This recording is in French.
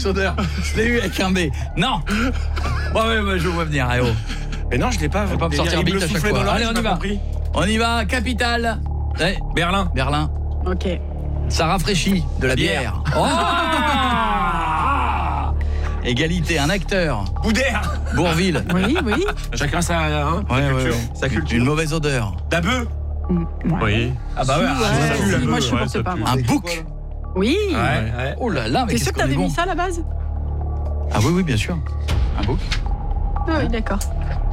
odeur. Je l'ai eu avec un B. Non. Ouais, je vois venir, oh. Mais non, je l'ai pas. Je vais pas me sortir bite à chaque fois. Allez, on y va. On y va, capitale. Berlin. Ok. Ça rafraîchit de la bière. Oh. Égalité, un acteur. Boudère. Bourville. Oui. Chacun sa culture. Sa culture. Une mauvaise odeur. Dabeux. Oui. Ah bah ouais. Moi, je supporte pas. Moi. Un bouc. Oui. Ouais. Oh là là, mais T'es sûr que t'avais mis ça à la base? Ah oui, bien sûr. Un bouc. Ah oui, d'accord.